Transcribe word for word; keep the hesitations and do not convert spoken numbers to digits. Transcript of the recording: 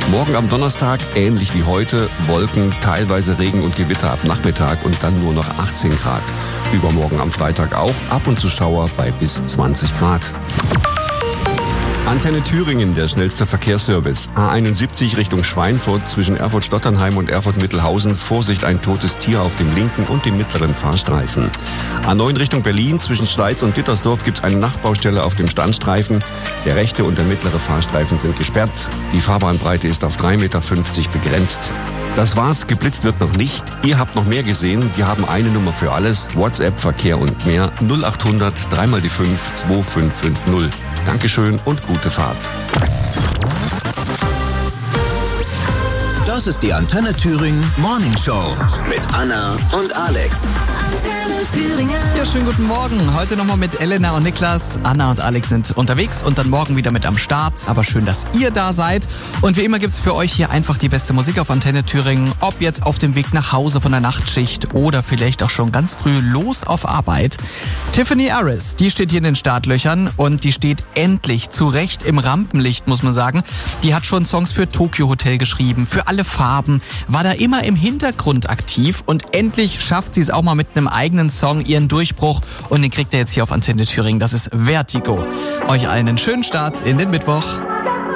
Morgen am Donnerstag, ähnlich wie heute, Wolken, teilweise Regen und Gewitter ab Nachmittag und dann nur noch achtzehn Grad. Übermorgen am Freitag auch, ab und zu Schauer bei bis zwanzig Grad. Antenne Thüringen, der schnellste Verkehrsservice. A einundsiebzig Richtung Schweinfurt zwischen Erfurt-Stotternheim und Erfurt-Mittelhausen. Vorsicht, ein totes Tier auf dem linken und dem mittleren Fahrstreifen. A neun Richtung Berlin zwischen Schleiz und Dittersdorf gibt es eine Nachtbaustelle auf dem Standstreifen. Der rechte und der mittlere Fahrstreifen sind gesperrt. Die Fahrbahnbreite ist auf drei Komma fünfzig Meter begrenzt. Das war's, geblitzt wird noch nicht. Ihr habt noch mehr gesehen. Wir haben eine Nummer für alles. WhatsApp, Verkehr und mehr. null achthundert, drei mal die fünf, zwei fünf fünf null. Dankeschön und gute Fahrt. Das ist die Antenne Thüringen Morning Show mit Anna und Alex. Antenne Thüringen. Ja, schönen guten Morgen. Heute nochmal mit Elena und Niklas. Anna und Alex sind unterwegs und dann morgen wieder mit am Start. Aber schön, dass ihr da seid. Und wie immer gibt's für euch hier einfach die beste Musik auf Antenne Thüringen. Ob jetzt auf dem Weg nach Hause von der Nachtschicht oder vielleicht auch schon ganz früh los auf Arbeit. Tiffany Harris, die steht hier in den Startlöchern und die steht endlich zurecht im Rampenlicht, muss man sagen. Die hat schon Songs für Tokyo Hotel geschrieben, für alle Farben, war da immer im Hintergrund aktiv und endlich schafft sie es auch mal mit einem eigenen Song, ihren Durchbruch, und den kriegt ihr jetzt hier auf Antenne Thüringen. Das ist Vertigo. Euch allen einen schönen Start in den Mittwoch.